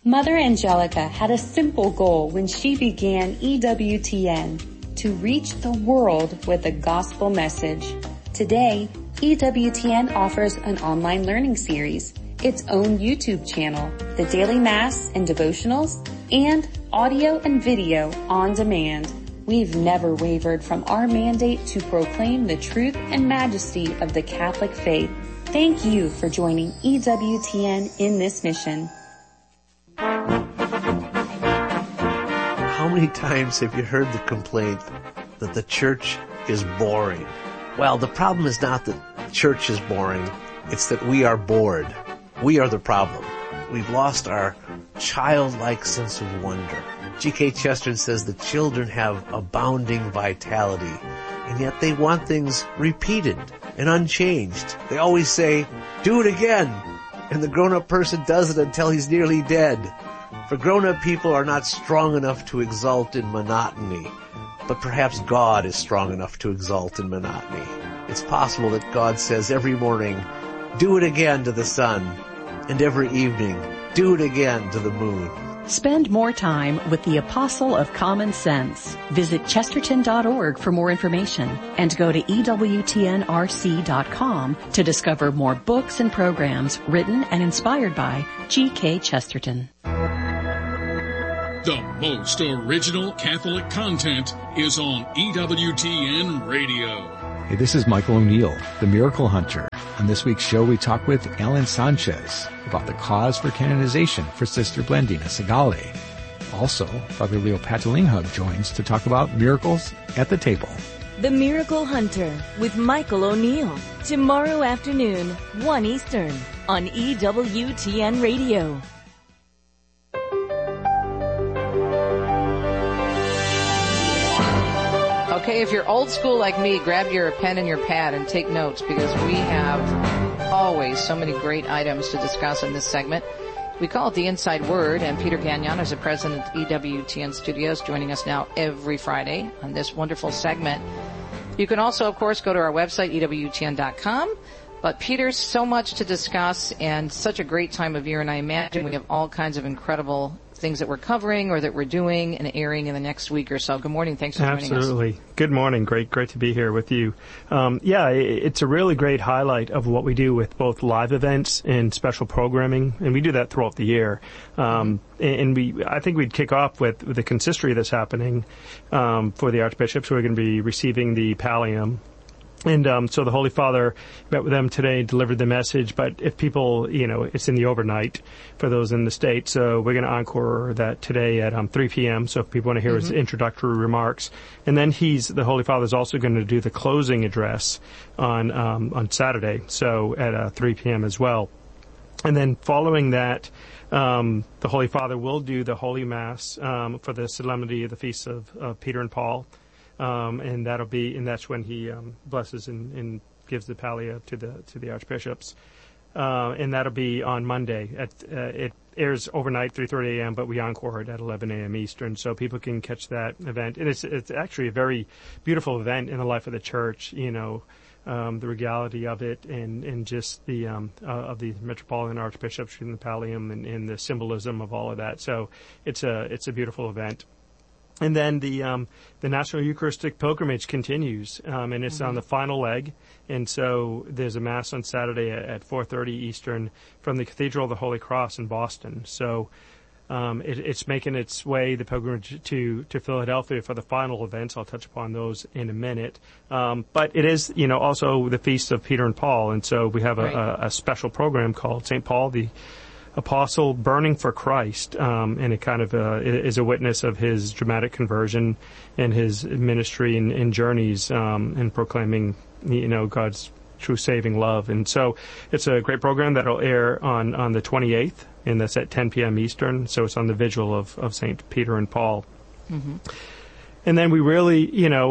Mother Angelica had a simple goal when she began EWTN, to reach the world with a gospel message. Today, EWTN offers an online learning series, its own YouTube channel, the daily mass and devotionals, and audio and video on demand. We've never wavered from our mandate to proclaim the truth and majesty of the Catholic faith. Thank you for joining EWTN in this mission. How many times have you heard the complaint that the church is boring? Well, the problem is not that church is boring. It's that we are bored. We are the problem. We've lost our childlike sense of wonder. G.K. Chesterton says the children have abounding vitality, and yet they want things repeated and unchanged. They always say, do it again, and the grown-up person does it until he's nearly dead. For grown-up people are not strong enough to exult in monotony, but perhaps God is strong enough to exult in monotony. It's possible that God says every morning, do it again to the sun, and every evening, do it again to the moon. Spend more time with the Apostle of Common Sense. Visit chesterton.org for more information and go to EWTNRC.com to discover more books and programs written and inspired by G.K. Chesterton. The most original Catholic content is on EWTN Radio. Hey, this is Michael O'Neill, the Miracle Hunter. On this week's show, we talk with Alan Sanchez about the cause for canonization for Sister Blandina Segale. Also, Father Leo Patalinghug joins to talk about miracles at the table. The Miracle Hunter with Michael O'Neill. Tomorrow afternoon, 1 Eastern, on EWTN Radio. Okay, if you're old school like me, grab your pen and your pad and take notes, because we have always so many great items to discuss in this segment. We call it the Inside Word, and Peter Gagnon is the president of EWTN Studios, joining us now every Friday on this wonderful segment. You can also, of course, go to our website, EWTN.com. But Peter, so much to discuss and such a great time of year, and I imagine we have all kinds of incredible things that we're covering or that we're doing and airing in the next week or so. Good morning. Thanks for joining us. Absolutely. Good morning. Great to be here with you. It's a really great highlight of what we do with both live events and special programming, and we do that throughout the year. I think we'd kick off with the consistory that's happening for the archbishops. We're going to be receiving the pallium. And so the Holy Father met with them today, delivered the message. But if people, it's in the overnight for those in the States. So we're going to encore that today at 3 p.m. So if people want to hear his introductory remarks. And then the Holy Father is also going to do the closing address on Saturday, so at 3 p.m. as well. And then following that, the Holy Father will do the Holy Mass for the solemnity of the feasts of Peter and Paul. And that's when he blesses and gives the pallia to the archbishops, and that'll be on Monday. It airs overnight 3:30 a.m., but we encore it at 11 a.m. Eastern, so people can catch that event. And it's actually a very beautiful event in the life of the church. The regality of it, and just the of the Metropolitan Archbishops in the pallium, and the symbolism of all of that. So it's a beautiful event. And then the National Eucharistic Pilgrimage continues, and it's on the final leg. And so there's a Mass on Saturday at 4:30 Eastern from the Cathedral of the Holy Cross in Boston. So it's making its way, the pilgrimage, to Philadelphia for the final events. I'll touch upon those in a minute. But it is, also the Feast of Peter and Paul. And so we have a special program called St. Paul, the Apostle, Burning for Christ, and it kind of is a witness of his dramatic conversion and his ministry and journeys in proclaiming, God's true saving love. And so it's a great program that'll air on the 28th, and that's at 10 p.m. Eastern. So it's on the vigil of St. Peter and Paul. Mm-hmm. And then we really,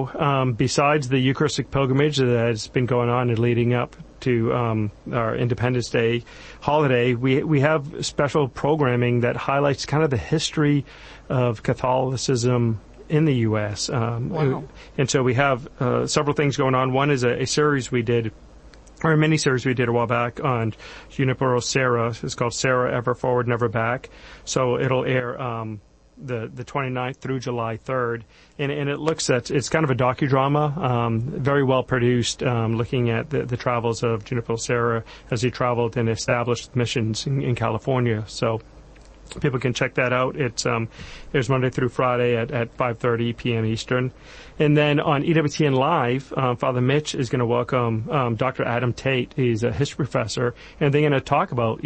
besides the Eucharistic pilgrimage that has been going on and leading up to our Independence Day holiday, we have special programming that highlights kind of the history of Catholicism in the U.S. Wow. And so we have several things going on. One is a series we did or a mini-series we did a while back on Junipero Serra. It's called Serra Ever Forward, Never Back. So it'll air the 29th through July 3rd. And it looks at, it's kind of a docudrama, very well produced, looking at the travels of Junipero Serra as he traveled and established missions in California. So people can check that out. It's there's Monday through Friday at 5:30 p.m. Eastern. And then on EWTN Live, Father Mitch is going to welcome Dr. Adam Tate. He's a history professor, and they're going to talk about,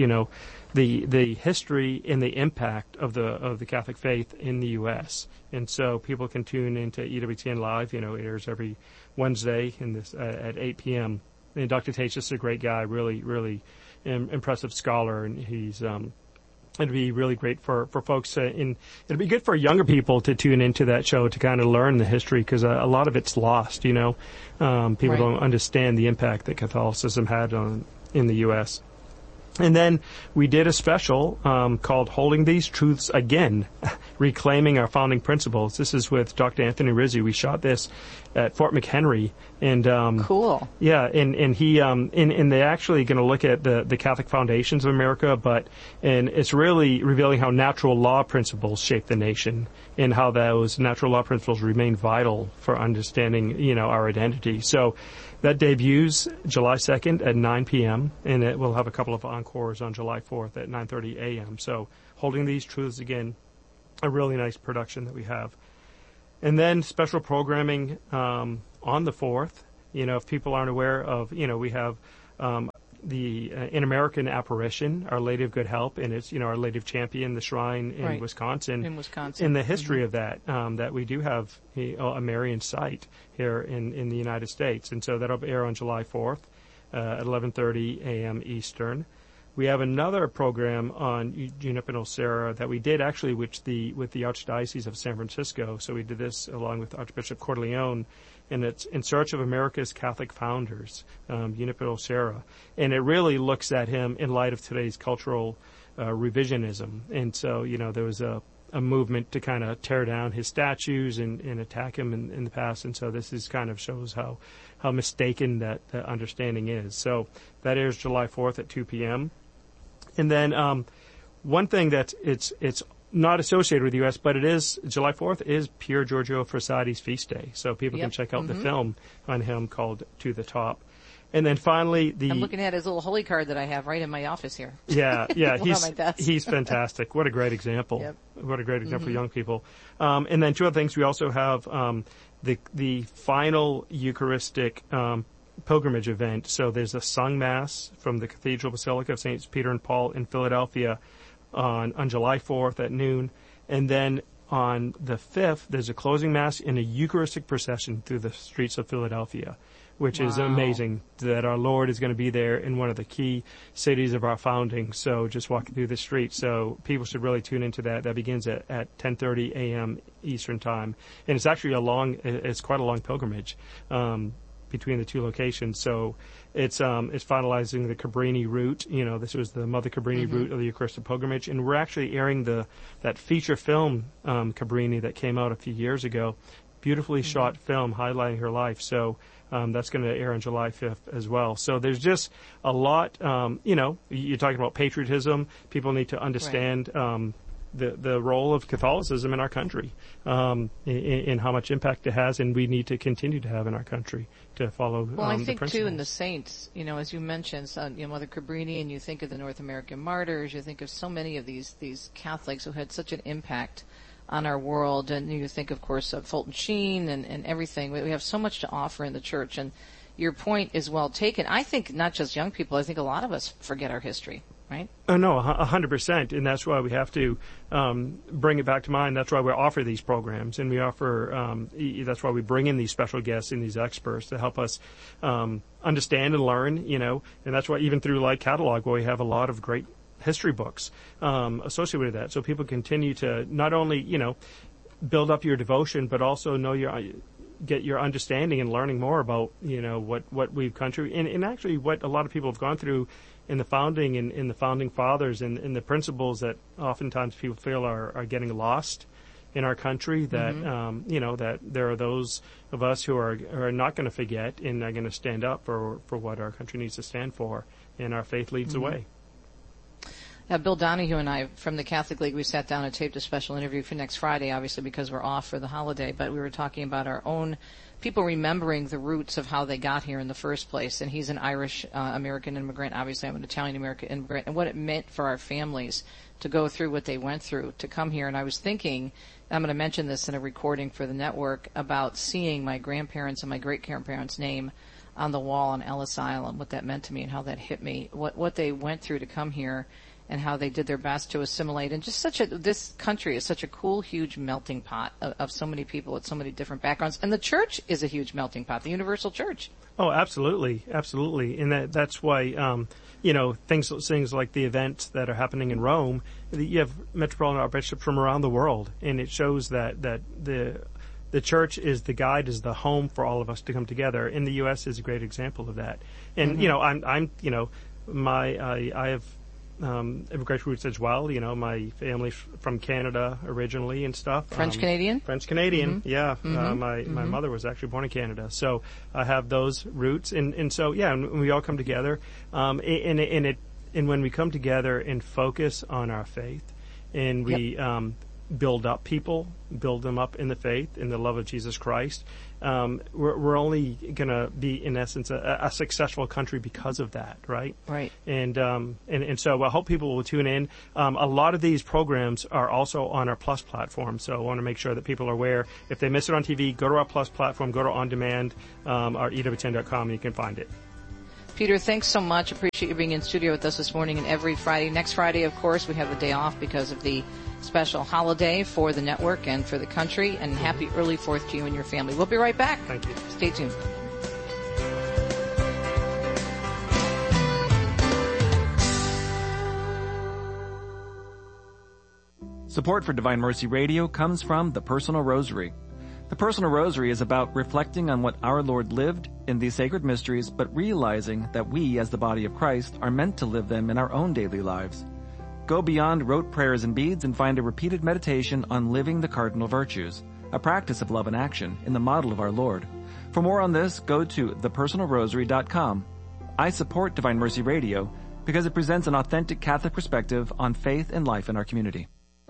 the history and the impact of the Catholic faith in the U.S. And so people can tune into EWTN Live. It airs every Wednesday at 8 p.m. And Dr. Tate's just a great guy, really, really impressive scholar, and he's it'd be really great for folks, and it'd be good for younger people to tune into that show to kind of learn the history, because a lot of it's lost. People Right. don't understand the impact that Catholicism had in the U.S. And then we did a special called Holding These Truths Again, Reclaiming Our Founding Principles. This is with Dr. Anthony Rizzi. We shot this at Fort McHenry. And cool. Yeah, and he and they're actually going to look at the Catholic foundations of America, and it's really revealing how natural law principles shape the nation and how those natural law principles remain vital for understanding, our identity. So that debuts July 2nd at 9 p.m., and it will have a couple of encores on July 4th at 9:30 a.m. So Holding These Truths Again, a really nice production that we have. And then special programming on the 4th. If people aren't aware of, we have the In American Apparition, Our Lady of Good Help, and it's, Our Lady of Champion, the shrine in Right. Wisconsin. In Wisconsin. In the history of that we do have a Marian site here in the United States. And so that'll air on July 4th at 11:30 a.m. Eastern. We have another program on Junipero Serra that we did actually with the Archdiocese of San Francisco. So we did this along with Archbishop Corleone, and it's In Search of America's Catholic Founders, Junipero Serra. And it really looks at him in light of today's cultural revisionism. And so, there was a movement to kind of tear down his statues and attack him in the past. And so this is kind of shows how mistaken that understanding is. So that airs July 4th at 2 p.m. And then one thing that it's not associated with the U.S., but it is, July 4th is Pier Giorgio Frassati's feast day. So people can check out the film on him called To the Top. And then finally, I'm looking at his little holy card that I have right in my office here. Yeah, On my desk. He's fantastic. What a great example. Yep. What a great example for young people. And then two other things. We also have the final Eucharistic pilgrimage event. So there's a sung mass from the Cathedral Basilica of St. Peter and Paul in Philadelphia on July 4th at noon. And then on the 5th, there's a closing mass in a Eucharistic procession through the streets of Philadelphia, which is amazing that our Lord is going to be there in one of the key cities of our founding. So just walking through the streets. So people should really tune into that. That begins at 10:30 a.m. Eastern Time. And it's actually it's quite a long pilgrimage between the two locations. So it's finalizing the Cabrini route. This was the Mother Cabrini route of the Eucharistic pilgrimage. And we're actually airing that feature film, Cabrini, that came out a few years ago. Beautifully shot film highlighting her life. So that's going to air on July 5th as well. So there's just a lot, you're talking about patriotism. People need to understand the role of Catholicism in our country, in how much impact it has, and we need to continue to have in our country to follow Well, I the think, principles. too, in the saints, as you mentioned, Mother Cabrini, and you think of the North American martyrs, you think of so many of these Catholics who had such an impact on our world, and you think, of course, of Fulton Sheen and everything. We have so much to offer in the church, and your point is well taken. I think not just young people, I think a lot of us forget our history, right? Oh, no, 100%, and that's why we have to bring it back to mind. That's why we offer these programs, and we offer, that's why we bring in these special guests and these experts to help us understand and learn, and that's why even through Light Catalog, where we have a lot of great history books associated with that, so people continue to not only build up your devotion, but also get your understanding and learning more about what we've gone through, and actually what a lot of people have gone through in the founding and in the founding fathers, and the principles that oftentimes people feel are getting lost in our country that, that there are those of us who are not going to forget and are going to stand up for what our country needs to stand for, and our faith leads the way. Bill Donahue and I from the Catholic League, we sat down and taped a special interview for next Friday, obviously because we're off for the holiday, but we were talking about our own people remembering the roots of how they got here in the first place. And he's an Irish American immigrant. Obviously, I'm an Italian American immigrant, and what it meant for our families to go through what they went through to come here. And I was thinking, I'm going to mention this in a recording for the network, about seeing my grandparents and my great-grandparents' name on the wall on Ellis Island, what that meant to me and how that hit me, what they went through to come here, and how they did their best to assimilate. And just this country is such a cool, huge melting pot of so many people with so many different backgrounds. And the church is a huge melting pot, the universal church. Oh, absolutely. Absolutely. And that's why, things like the events that are happening in Rome, you have Metropolitan Archbishops from around the world. And it shows that the church is the guide, is the home for all of us to come together. And the U.S. is a great example of that. And, I have immigration roots as well. My family's from Canada originally and stuff. French Canadian? French Canadian, yeah. My mother was actually born in Canada, so I have those roots. And so, yeah, and we all come together. And when we come together and focus on our faith, and we build up people, build them up in the faith, in the love of Jesus Christ, we're only going to be, in essence, a successful country because of that, right? Right. And so I hope people will tune in. A lot of these programs are also on our Plus platform, so I want to make sure that people are aware. If they miss it on TV, go to our Plus platform, go to On Demand, or EWTN.com, and you can find it. Peter, thanks so much. Appreciate you being in studio with us this morning and every Friday. Next Friday, of course, we have the day off because of the special holiday for the network and for the country. And happy early 4th to you and your family. We'll be right back. Thank you. Stay tuned. Support for Divine Mercy Radio comes from the Personal Rosary. The Personal Rosary is about reflecting on what our Lord lived in these sacred mysteries, but realizing that we, as the body of Christ, are meant to live them in our own daily lives. Go beyond rote prayers and beads and find a repeated meditation on living the cardinal virtues, a practice of love and action in the model of our Lord. For more on this, go to thepersonalrosary.com. I support Divine Mercy Radio because it presents an authentic Catholic perspective on faith and life in our community.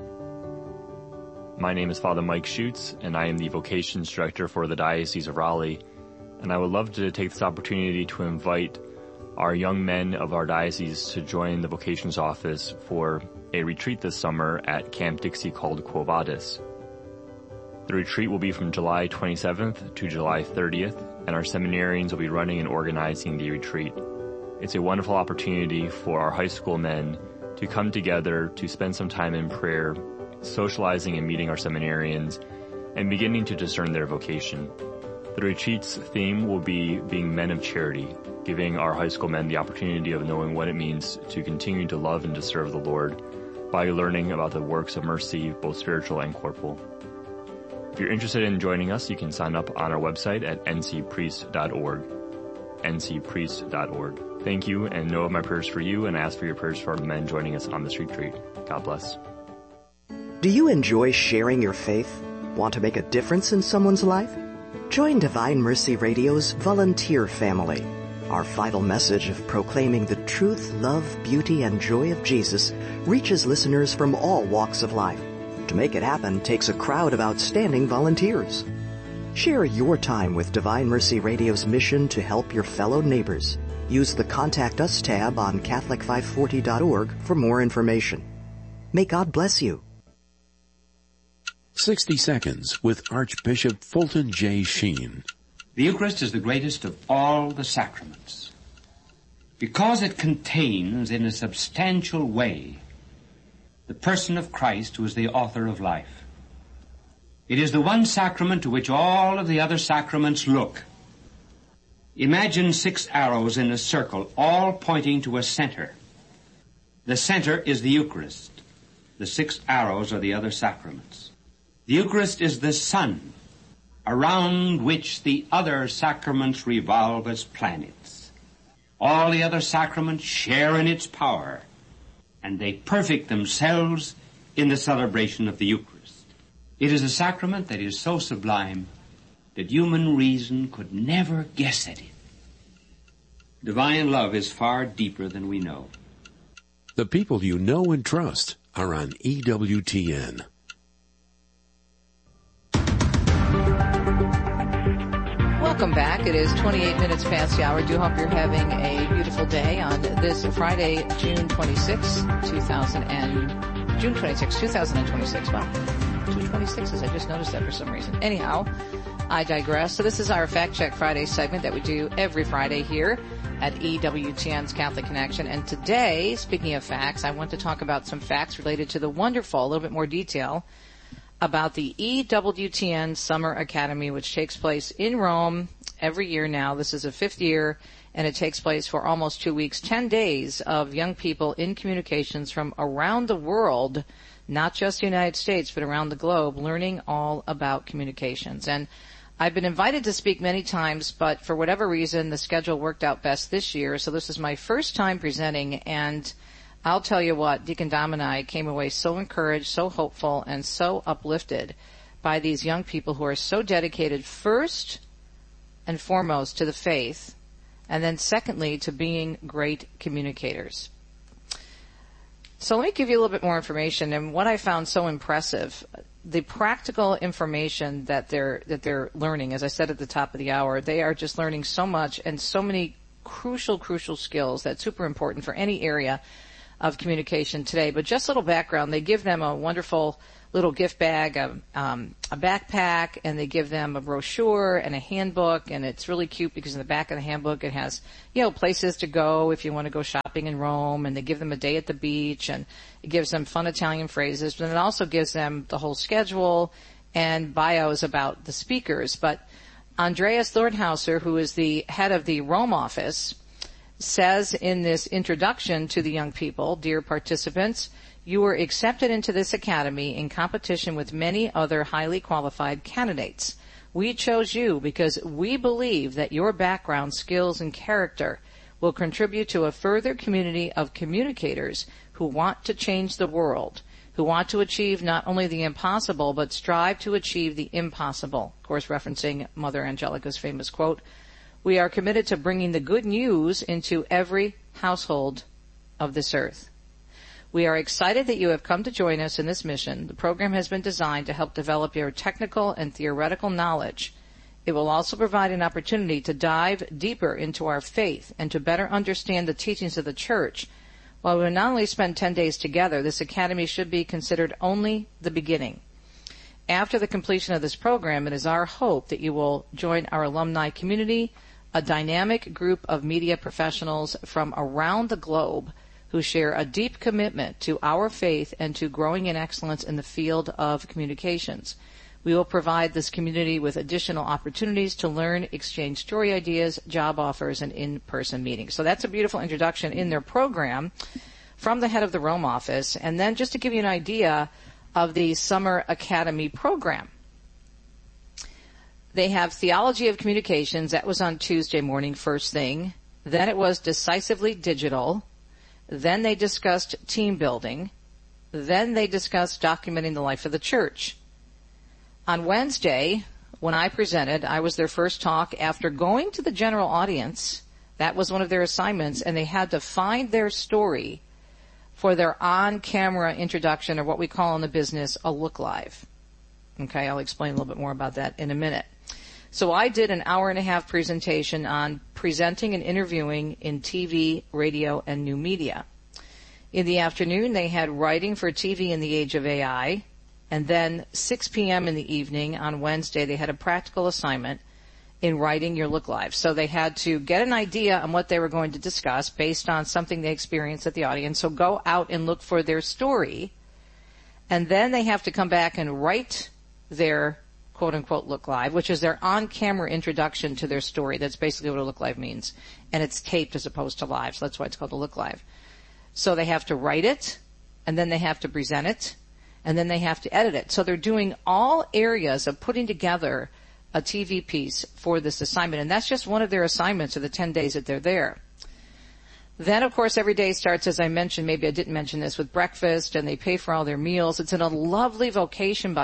My name is Father Mike Schutz, and I am the Vocations Director for the Diocese of Raleigh. And I would love to take this opportunity to invite our young men of our diocese to join the Vocations Office for a retreat this summer at Camp Dixie called Quo Vadis. The retreat will be from July 27th to July 30th, and our seminarians will be running and organizing the retreat. It's a wonderful opportunity for our high school men to come together to spend some time in prayer, socializing and meeting our seminarians, and beginning to discern their vocation. The retreat's theme will be being men of charity, giving our high school men the opportunity of knowing what it means to continue to love and to serve the Lord by learning about the works of mercy, both spiritual and corporal. If you're interested in joining us, you can sign up on our website at ncpriest.org. ncpriest.org. Thank you, and know of my prayers for you, and ask for your prayers for the men joining us on this retreat. God bless. Do you enjoy sharing your faith? Want to make a difference in someone's life? Join Divine Mercy Radio's volunteer family. Our vital message of proclaiming the truth, love, beauty, and joy of Jesus reaches listeners from all walks of life. To make it happen takes a crowd of outstanding volunteers. Share your time with Divine Mercy Radio's mission to help your fellow neighbors. Use the Contact Us tab on Catholic540.org for more information. May God bless you. 60 Seconds with Archbishop Fulton J. Sheen. The Eucharist is the greatest of all the sacraments because it contains in a substantial way the person of Christ, who is the author of life. It is the one sacrament to which all of the other sacraments look. Imagine 6 arrows in a circle, all pointing to a center. The center is the Eucharist. The 6 arrows are the other sacraments. The Eucharist is the sun around which the other sacraments revolve as planets. All the other sacraments share in its power, and they perfect themselves in the celebration of the Eucharist. It is a sacrament that is so sublime that human reason could never guess at it. Divine love is far deeper than we know. The people you know and trust are on EWTN. Welcome back. It is 28 minutes past the hour. I do hope you're having a beautiful day on this Friday, June 26, 2026. Wow. 226s. I just noticed that for some reason. Anyhow, I digress. So this is our Fact Check Friday segment that we do every Friday here at EWTN's Catholic Connection. And today, speaking of facts, I want to talk about some facts related to the wonderful, a little bit more detail, about the EWTN Summer Academy, which takes place in Rome every year now. This is the 5th year, and it takes place for almost 2 weeks, 10 days of young people in communications from around the world, not just the United States, but around the globe, learning all about communications. And I've been invited to speak many times, but for whatever reason, the schedule worked out best this year. So this is my first time presenting, and I'll tell you what, Deacon Dom and I came away so encouraged, so hopeful, and so uplifted by these young people who are so dedicated, first and foremost, to the faith, and then secondly, to being great communicators. So let me give you a little bit more information, and what I found so impressive, the practical information that they're learning. As I said at the top of the hour, they are just learning so much and so many crucial skills that's super important for any area of communication today. But just a little background, they give them a wonderful little gift bag, a backpack, and they give them a brochure and a handbook, and it's really cute because in the back of the handbook it has, places to go if you want to go shopping in Rome, and they give them a day at the beach, and it gives them fun Italian phrases, but it also gives them the whole schedule and bios about the speakers. But Andreas Thornhauser, who is the head of the Rome office, says in this introduction to the young people, "Dear participants, you were accepted into this academy in competition with many other highly qualified candidates. We chose you because we believe that your background, skills, and character will contribute to a further community of communicators who want to change the world, who want to achieve not only the impossible, but strive to achieve the impossible." Of course, referencing Mother Angelica's famous quote, "We are committed to bringing the good news into every household of this earth. We are excited that you have come to join us in this mission. The program has been designed to help develop your technical and theoretical knowledge. It will also provide an opportunity to dive deeper into our faith and to better understand the teachings of the Church. While we will not only spend 10 days together, this academy should be considered only the beginning. After the completion of this program, it is our hope that you will join our alumni community, a dynamic group of media professionals from around the globe who share a deep commitment to our faith and to growing in excellence in the field of communications. We will provide this community with additional opportunities to learn, exchange story ideas, job offers, and in-person meetings." So that's a beautiful introduction in their program from the head of the Rome office. And then just to give you an idea of the Summer Academy program, they have Theology of Communications. That was on Tuesday morning, first thing. Then it was Decisively Digital. Then they discussed team building. Then they discussed documenting the life of the church. On Wednesday, when I presented, I was their first talk after going to the general audience. That was one of their assignments, and they had to find their story for their on-camera introduction, or what we call in the business a look live. Okay, I'll explain a little bit more about that in a minute. So I did an hour-and-a-half presentation on presenting and interviewing in TV, radio, and new media. In the afternoon, they had writing for TV in the age of AI. And then 6 p.m. in the evening on Wednesday, they had a practical assignment in writing your look live. So they had to get an idea on what they were going to discuss based on something they experienced at the audience. So go out and look for their story. And then they have to come back and write their quote-unquote look live, which is their on-camera introduction to their story. That's basically what a look live means. And it's taped as opposed to live, so that's why it's called a look live. So they have to write it, and then they have to present it, and then they have to edit it. So they're doing all areas of putting together a TV piece for this assignment, and that's just one of their assignments of the 10 days that they're there. Then, of course, every day starts, as I mentioned, maybe I didn't mention this, with breakfast, and they pay for all their meals. It's in a lovely location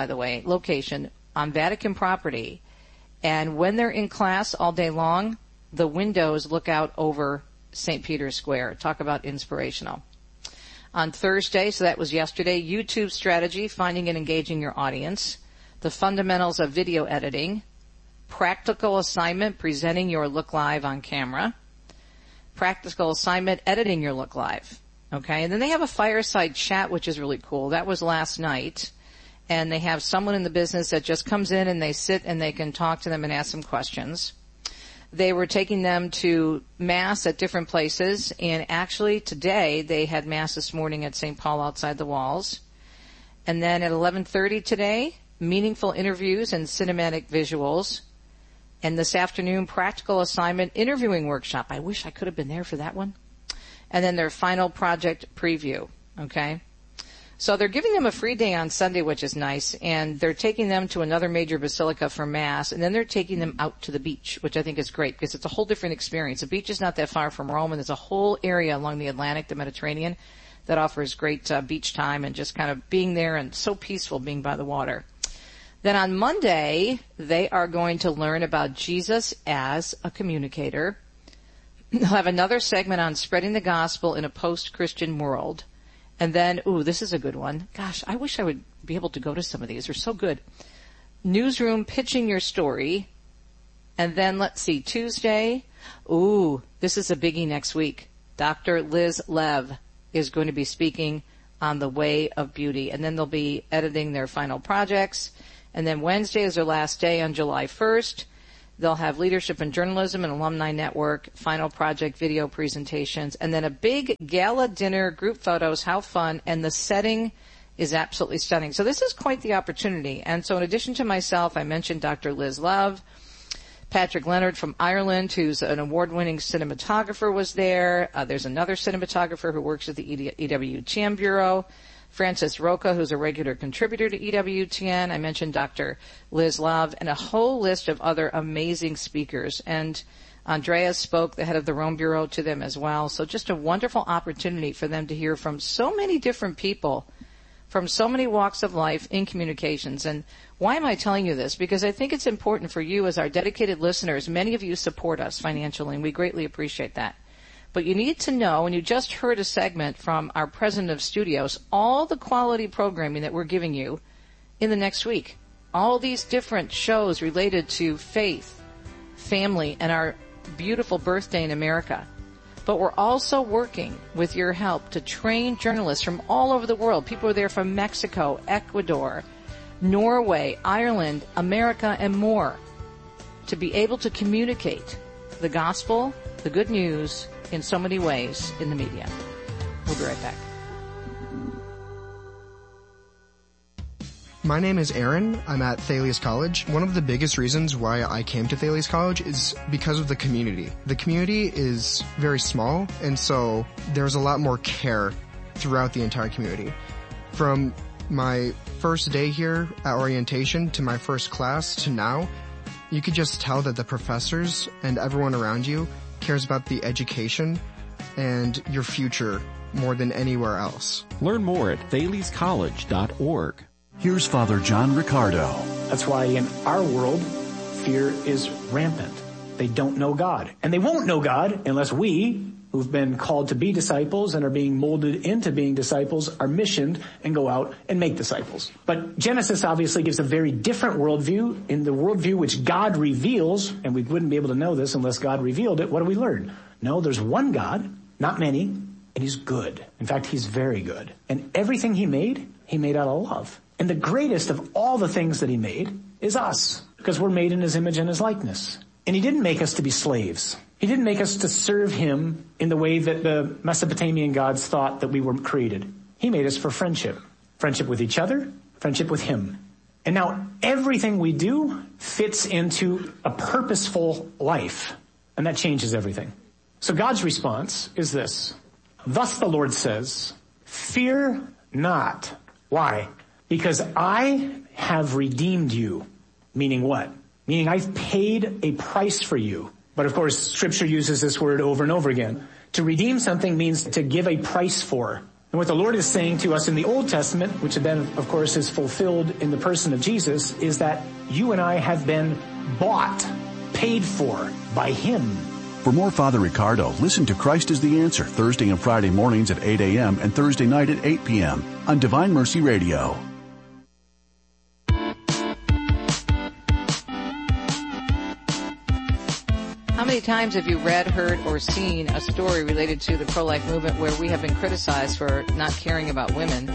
on Vatican property. And when they're in class all day long, the windows look out over St. Peter's Square. Talk about inspirational. On Thursday, so that was yesterday, YouTube strategy, finding and engaging your audience, the fundamentals of video editing, practical assignment, presenting your look live on camera, practical assignment, editing your look live. Okay, and then they have a fireside chat, which is really cool. That was last night. And they have someone in the business that just comes in and they sit and they can talk to them and ask them questions. They were taking them to Mass at different places, and actually today they had Mass this morning at St. Paul outside the walls. And then at 11:30 today, meaningful interviews and cinematic visuals. And this afternoon, practical assignment interviewing workshop. I wish I could have been there for that one. And then their final project preview, okay? So they're giving them a free day on Sunday, which is nice, and they're taking them to another major basilica for Mass, and then they're taking them out to the beach, which I think is great because it's a whole different experience. The beach is not that far from Rome, and there's a whole area along the Atlantic, the Mediterranean, that offers great beach time and just kind of being there and so peaceful being by the water. Then on Monday, they are going to learn about Jesus as a communicator. They'll have another segment on spreading the gospel in a post-Christian world. And then, this is a good one. Gosh, I wish I would be able to go to some of these. They're so good. Newsroom pitching your story. And then, let's see, Tuesday. This is a biggie next week. Dr. Liz Lev is going to be speaking on the way of beauty. And then they'll be editing their final projects. And then Wednesday is their last day on July 1st. They'll have Leadership and Journalism and Alumni Network, final project video presentations, and then a big gala dinner, group photos, how fun, and the setting is absolutely stunning. So this is quite the opportunity. And so in addition to myself, I mentioned Dr. Liz Love, Patrick Leonard from Ireland, who's an award-winning cinematographer, was there. There's another cinematographer who works at the EWTN Bureau. Francis Roca, who's a regular contributor to EWTN. I mentioned Dr. Liz Love, and a whole list of other amazing speakers. And Andrea spoke, the head of the Rome Bureau, to them as well. So just a wonderful opportunity for them to hear from so many different people, from so many walks of life in communications. And why am I telling you this? Because I think it's important for you as our dedicated listeners. Many of you support us financially, and we greatly appreciate that. But you need to know, and you just heard a segment from our president of studios, all the quality programming that we're giving you in the next week. All these different shows related to faith, family, and our beautiful birthday in America. But we're also working with your help to train journalists from all over the world. People are there from Mexico, Ecuador, Norway, Ireland, America, and more, to be able to communicate the gospel, the good news, in so many ways in the media. We'll be right back. My name is Aaron. I'm at Thales College. One of the biggest reasons why I came to Thales College is because of the community. The community is very small, and so there's a lot more care throughout the entire community. From my first day here at orientation to my first class to now, you could just tell that the professors and everyone around you cares about the education and your future more than anywhere else. Learn more at thalescollege.org. Here's Father John Riccardo. That's why in our world, fear is rampant. They don't know God. And they won't know God unless we, who've been called to be disciples and are being molded into being disciples, are missioned and go out and make disciples. But Genesis obviously gives a very different worldview. In the worldview which God reveals, and we wouldn't be able to know this unless God revealed it, what do we learn? No, there's one God, not many, and he's good. In fact, he's very good. And everything he made out of love. And the greatest of all the things that he made is us, because we're made in his image and his likeness. And he didn't make us to be slaves. He didn't make us to serve him in the way that the Mesopotamian gods thought that we were created. He made us for friendship. Friendship with each other, friendship with him. And now everything we do fits into a purposeful life. And that changes everything. So God's response is this. Thus the Lord says, fear not. Why? Because I have redeemed you. Meaning what? Meaning I've paid a price for you. But of course, Scripture uses this word over and over again. To redeem something means to give a price for. And what the Lord is saying to us in the Old Testament, which then, of course, is fulfilled in the person of Jesus, is that you and I have been bought, paid for by Him. For more Father Ricardo, listen to Christ is the Answer Thursday and Friday mornings at 8 a.m. and Thursday night at 8 p.m. on Divine Mercy Radio. How many times have you read, heard, or seen a story related to the pro-life movement where we have been criticized for not caring about women?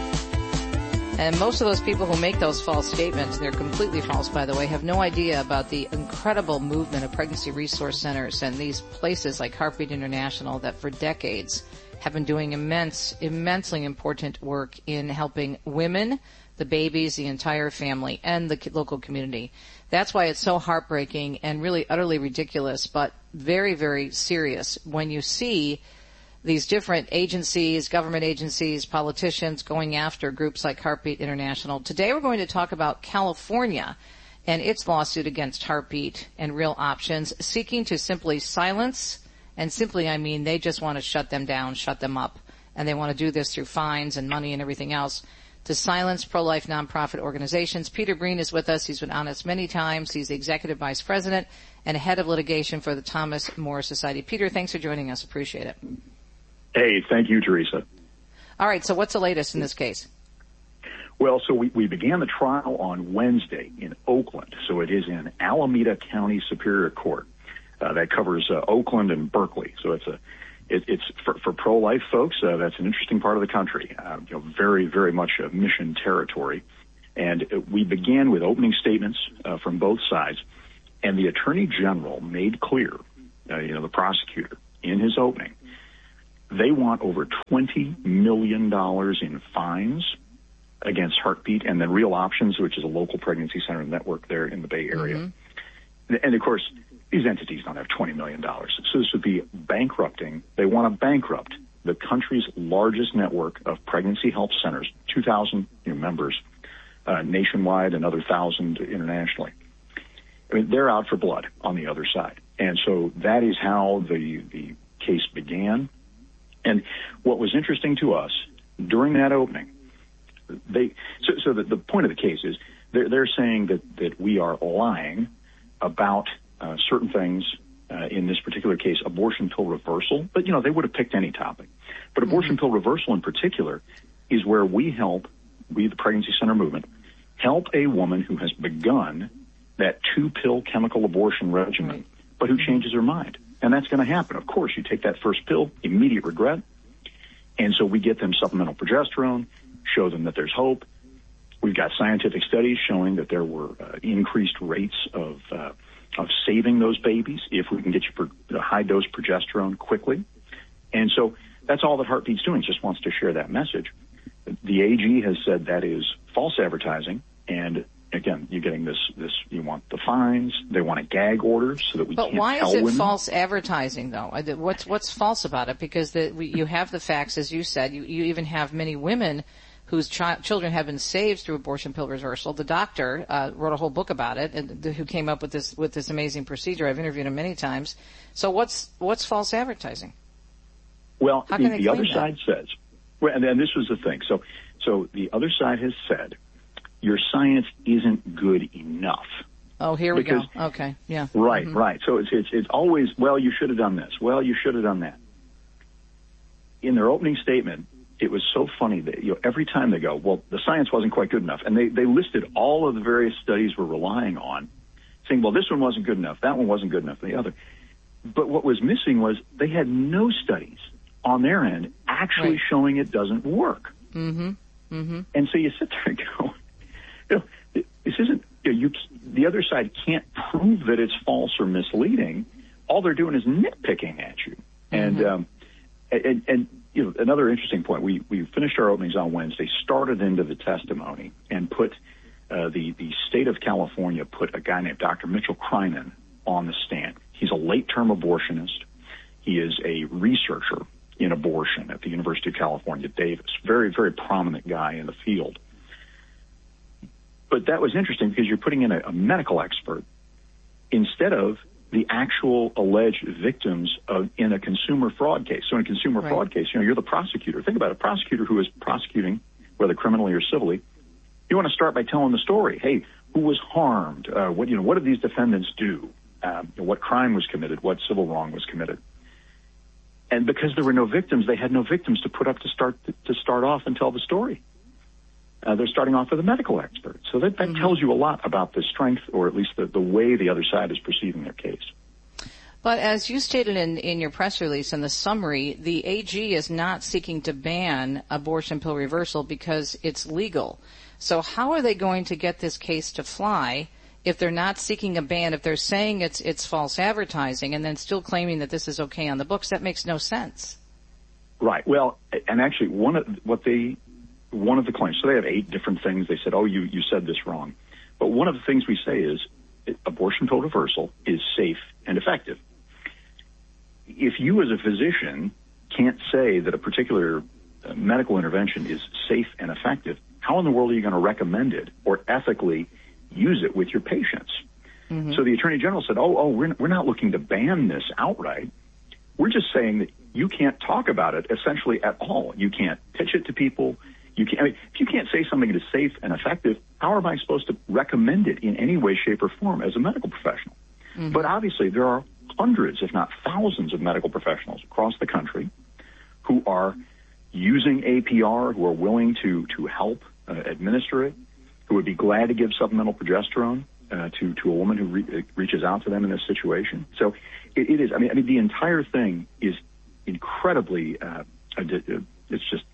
And most of those people who make those false statements, and they're completely false, by the way, have no idea about the incredible movement of pregnancy resource centers and these places like Heartbeat International that for decades have been doing immensely important work in helping women, the babies, the entire family, and the local community. That's why it's so heartbreaking and really utterly ridiculous, but very, very serious when you see these different agencies, government agencies, politicians going after groups like Heartbeat International. Today we're going to talk about California and its lawsuit against Heartbeat and Real Options, seeking to simply silence, and simply I mean they just want to shut them down, shut them up, and they want to do this through fines and money and everything else, to silence pro-life nonprofit organizations. Peter Breen is with us. He's been on us many times. He's the Executive Vice President and Head of Litigation for the Thomas More Society. Peter, thanks for joining us. Appreciate it. Hey, thank you, Teresa. All right, so what's the latest in this case? Well, so we began the trial on Wednesday in Oakland. So it is in Alameda County Superior Court. That covers Oakland and Berkeley. So it's for pro-life folks. That's an interesting part of the country. Very, very much a mission territory. And we began with opening statements from both sides. And the Attorney General made clear, the prosecutor, in his opening, they want over $20 million in fines against Heartbeat and then Real Options, which is a local pregnancy center network there in the Bay Area. Mm-hmm. And, of course, these entities don't have $20 million. So this would be bankrupting. They want to bankrupt the country's largest network of pregnancy health centers, 2,000 members nationwide, another 1,000 internationally. I mean, they're out for blood on the other side. And so that is how the case began. And what was interesting to us during that opening, the point of the case is they're saying that we are lying about certain things in this particular case, abortion pill reversal. But, they would have picked any topic. But abortion pill reversal in particular is where we, the Pregnancy Center movement, help a woman who has begun that 2-pill chemical abortion regimen, but who changes her mind. And that's going to happen. Of course, you take that first pill, immediate regret. And so we get them supplemental progesterone, show them that there's hope. We've got scientific studies showing that there were increased rates of saving those babies if we can get you high-dose progesterone quickly. And so that's all that Heartbeat's doing, just wants to share that message. The AG has said that is false advertising, and again, you're getting this, you want the fines, they want a gag order so that we can't tell women. But why is it false advertising, though? What's false about it? Because you have the facts, as you said, you even have many women whose children have been saved through abortion pill reversal. The doctor wrote a whole book about it, and who came up with this amazing procedure. I've interviewed him many times. So what's false advertising? Well, the other side says, and this was the thing. So the other side has said, your science isn't good enough. Oh, here we go. Okay, yeah. Right, right. So it's always, well, you should have done this. Well, you should have done that. In their opening statement, it was so funny that every time they go, well, the science wasn't quite good enough, and they listed all of the various studies we're relying on, saying, well, this one wasn't good enough, that one wasn't good enough, the other. But what was missing was they had no studies on their end actually showing it doesn't work. Mm-hmm. Mm-hmm. And so you sit there and go, this isn't, the other side can't prove that it's false or misleading. All they're doing is nitpicking at you. Mm-hmm. And another interesting point, we finished our openings on Wednesday, started into the testimony, and put the state of California put a guy named Dr. Mitchell Krynen on the stand. He's a late-term abortionist. He is a researcher in abortion at the University of California, Davis. Very, very prominent guy in the field. But that was interesting because you're putting in a medical expert instead of the actual alleged victims in a consumer fraud case. So in a consumer fraud case, you're the prosecutor. Think about it. A prosecutor who is prosecuting, whether criminally or civilly, you want to start by telling the story. Hey, who was harmed? What did these defendants do? What crime was committed? What civil wrong was committed? And because there were no victims, they had no victims to put up to start off and tell the story. They're starting off with a medical expert. So that tells you a lot about the strength, or at least the way the other side is perceiving their case. But as you stated in your press release in the summary, the AG is not seeking to ban abortion pill reversal because it's legal. So how are they going to get this case to fly if they're not seeking a ban, if they're saying it's false advertising and then still claiming that this is okay on the books? That makes no sense. Right. Well, and actually one of the claims, so they have 8 different things. They said, you said this wrong. But one of the things we say is abortion pill reversal is safe and effective. If you as a physician can't say that a particular medical intervention is safe and effective, how in the world are you going to recommend it or ethically use it with your patients? Mm-hmm. So the Attorney General said, we're not looking to ban this outright. We're just saying that you can't talk about it essentially at all. You can't pitch it to people. If you can't say something is safe and effective, how am I supposed to recommend it in any way, shape, or form as a medical professional? Mm-hmm. But obviously there are hundreds, if not thousands, of medical professionals across the country who are using APR, who are willing to help administer it, who would be glad to give supplemental progesterone to a woman who reaches out to them in this situation. So it is. I mean, the entire thing is incredibly. It's just.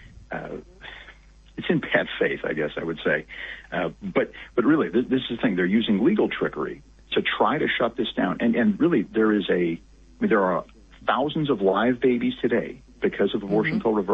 It's in bad faith, I guess I would say. But really, this is the thing. They're using legal trickery to try to shut this down. And really, there are thousands of live babies today because of abortion pill reversal.